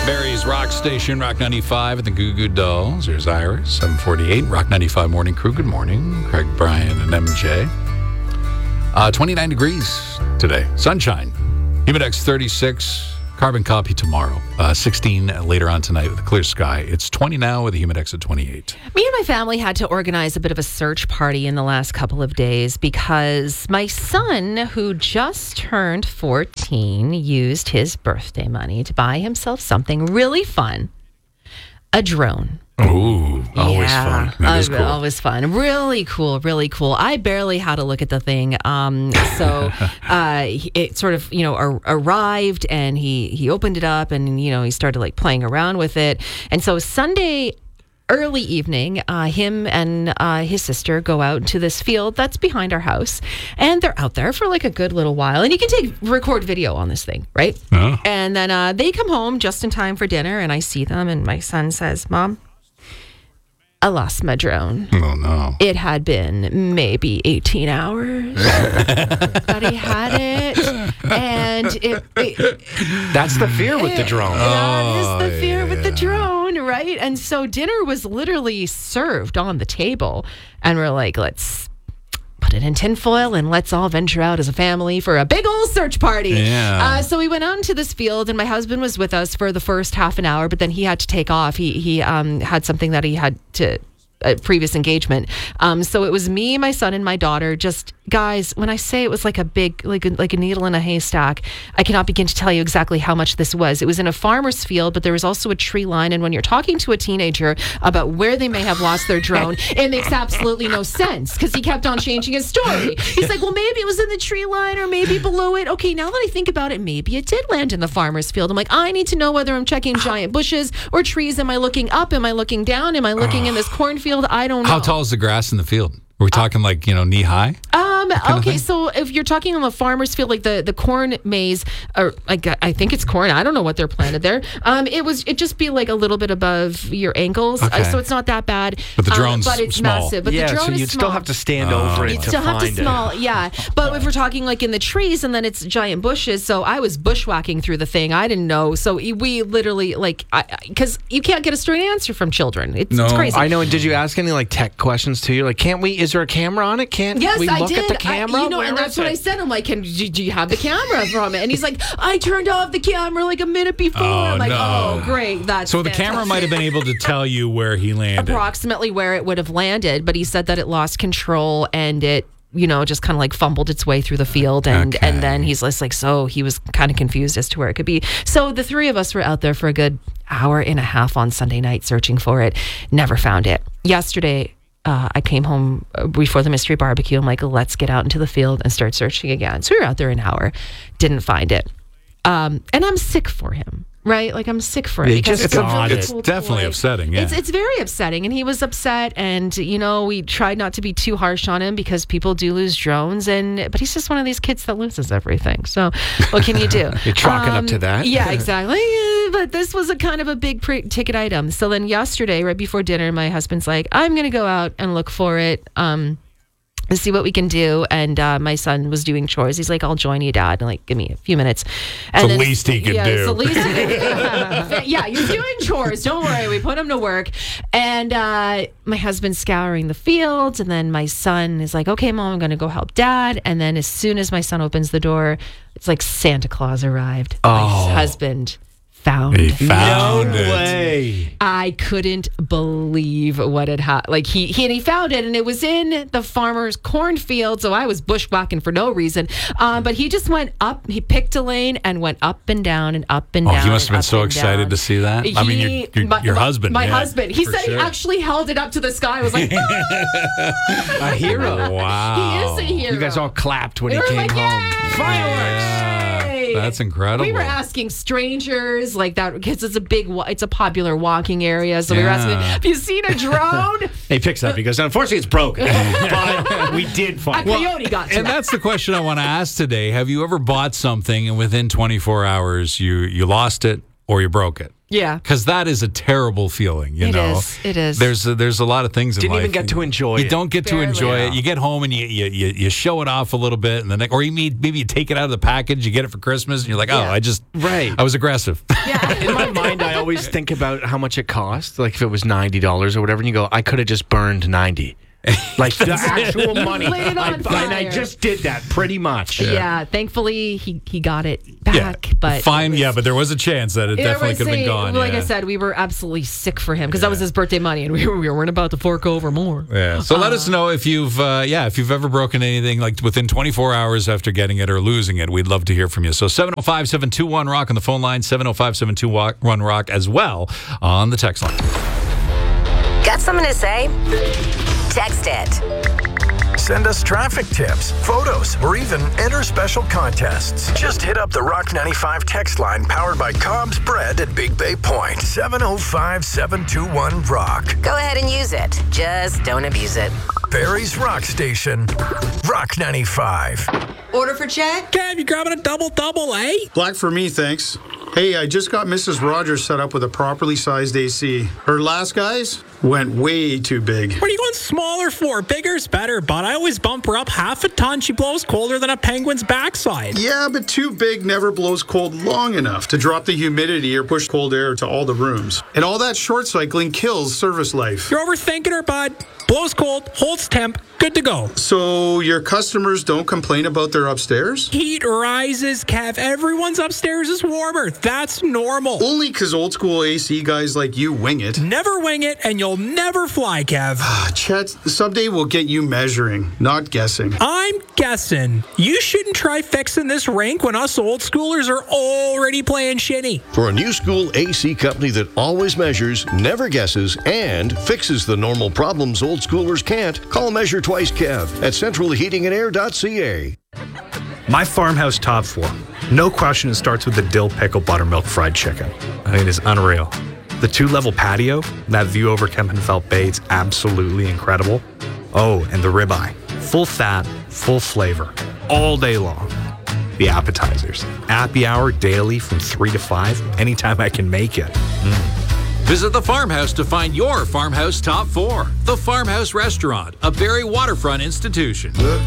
Barry's Rock Station, Rock 95 at the Goo Goo Dolls. There's Iris, 748. Rock 95 Morning Crew. Good morning. Craig, Brian, and MJ. 29 degrees today. Sunshine. Humidex 36. Carbon copy tomorrow. 16 later on tonight with a clear sky. It's 20 now with a Humidex at 28. Me and my family had to organize a bit of a search party in the last couple of days because my son, who just turned 14, used his birthday money to buy himself something really fun. A drone. Ooh, always fun. That is cool. Always fun. Really cool, really cool. I barely had to look at the thing. It sort of, arrived and he opened it up and, he started playing around with it. And so Sunday early evening, him and his sister go out into this field that's behind our house, and they're out there for a good little while. And you can record video on this thing, right? Oh. And then they come home just in time for dinner, and I see them, and my son says, "Mom, I lost my drone." Oh, no. It had been maybe 18 hours, but he had it, and that's the fear with the drone. That is the fear with the drone, right? And so dinner was literally served on the table, and we're like, let's put it in tinfoil and let's all venture out as a family for a big old search party. Yeah. So we went out into this field, and my husband was with us for the first half an hour, but then he had to take off. He had something that he had to a previous engagement. So it was me, my son, and my daughter. Just guys, when I say it was like a big, like a needle in a haystack, I cannot begin to tell you exactly how much this was. It was in a farmer's field, but there was also a tree line. And when you're talking to a teenager about where they may have lost their drone, it makes absolutely no sense because he kept on changing his story. He's like, well, maybe it was in the tree line or maybe below it. Okay, now that I think about it, maybe it did land in the farmer's field. I'm like, I need to know whether I'm checking giant bushes or trees. Am I looking up? Am I looking down? Am I looking in this cornfield? I don't know. How tall is the grass in the field? Are we talking knee high? Okay, so if you're talking on the farmer's field, like the corn maze, or I think it's corn. I don't know what they're planted there. It'd just be like a little bit above your ankles, so it's not that bad. But the drone's but it's small. massive. But the drone so is you'd small. still have to stand over it You'd to still have to find small, it. yeah. But if we're talking like in the trees, and then it's giant bushes, so I was bushwhacking through the thing. I didn't know, so we literally because you can't get a straight answer from children. It's crazy. I know. And did you ask any tech questions too? You're like, can't we? Is there a camera on it? Can't Yes, we I look did. at the camera? And that's what I said. I'm like, do you have the camera from it? And he's like, I turned off the camera like a minute before. I'm like, no. oh, great. That's so the camera might have been able to tell you where he landed. Approximately where it would have landed, but he said that it lost control and it, just kind of fumbled its way through the field. And then he's just like, so he was kind of confused as to where it could be. So the three of us were out there for a good hour and a half on Sunday night searching for it. Never found it. Yesterday, I came home before the mystery barbecue. I'm like, let's get out into the field and start searching again. So we were out there an hour, didn't find it. And I'm sick for him, right? I'm sick for it. It's Cool definitely toy. upsetting, yeah. It's very upsetting. And he was upset. And, we tried not to be too harsh on him because people do lose drones. But he's just one of these kids that loses everything. So what can you do? You're chalking up to that. Yeah, exactly. But this was a kind of a big ticket item. So then yesterday, right before dinner, my husband's like, I'm going to go out and look for it and see what we can do. And my son was doing chores. He's like, I'll join you, Dad. And give me a few minutes. And it's the least he can do. It's the least he can do. Yeah, he's doing chores. Don't worry. We put him to work. And my husband's scouring the fields. And then my son is like, okay, Mom, I'm going to go help Dad. And then as soon as my son opens the door, it's like Santa Claus arrived. My husband found He found no it. way. I couldn't believe what had happened. He found it, and it was in the farmer's cornfield. So I was bushwhacking for no reason. But he just went up. He picked a lane and went up and down and up and down. Oh, he must have been so and excited down. to see that. I mean, your husband. My yeah, husband. He for said sure. he actually held it up to the sky. I was like, A hero. Wow. he is a hero. You guys all clapped when We he were came like, home. "Yay!" Yeah, Yay! that's incredible. We were asking strangers like that because it's a popular walking area. So we were asking, have you seen a drone? He picks up because unfortunately it's broken. But we did A find it. coyote got to And it. that's the question I want to ask today. Have you ever bought something and within 24 hours you lost it or you broke it? Yeah. Because that is a terrible feeling, you know. It is. There's a lot of things in Didn't life. even get to enjoy You it. don't get to Barely. enjoy it. You get home and you show it off a little bit, and then or maybe you take it out of the package. You get it for Christmas, and you're like, Right. I was aggressive. In my mind, I always think about how much it cost. Like if it was $90 or whatever, and you go, I could have just burned 90. Like the actual money. Lit it on And I fire. just did that pretty much. Yeah. Thankfully, he got it back. But Fine. But there was a chance that it definitely could have been gone. Like yeah. I said, we were absolutely sick for him because that was his birthday money, and we weren't about to fork over more. Yeah. So let us know if you've ever broken anything like within 24 hours after getting it or losing it. We'd love to hear from you. So 705-721-ROCK on the phone line, 705-721-ROCK as well on the text line. Got something to say? Text it. Send us traffic tips, photos, or even enter special contests. Just hit up the Rock 95 text line powered by Cobb's Bread at Big Bay Point. 705-721-ROCK. Go ahead and use it. Just don't abuse it. Barrie's Rock Station. Rock 95. Order for check? Kev, you grabbing a double, eh? Black for me, thanks. Hey, I just got Mrs. Rogers set up with a properly sized AC. Her last guys went way too big. What are you going smaller for? Bigger's better, but I always bump her up half a ton. She blows colder than a penguin's backside. Yeah, but too big never blows cold long enough to drop the humidity or push cold air to all the rooms. And all that short cycling kills service life. You're overthinking her, bud. Blows cold, holds temp, good to go. So your customers don't complain about their upstairs? Heat rises, Kev. Everyone's upstairs is warmer. That's normal. Only because old school AC guys like you wing it. Never wing it, and you'll never fly, Kev. Chet, someday we'll get you measuring, not guessing. I'm guessing you shouldn't try fixing this rink when us old schoolers are already playing shitty. For a new school AC company that always measures, never guesses, and fixes the normal problems old schoolers can't, call Measure Twice Kev at centralheatingandair.ca. My farmhouse top 4. No question, it starts with the dill pickle buttermilk fried chicken. I mean, it's unreal. The 2-level patio, that view over Kempenfelt Bay, it's absolutely incredible. Oh, and the ribeye. Full fat, full flavor, all day long. The appetizers. Happy hour daily from 3 to 5, anytime I can make it. Visit the Farmhouse to find your Farmhouse Top 4. The Farmhouse Restaurant, a Barrie waterfront institution.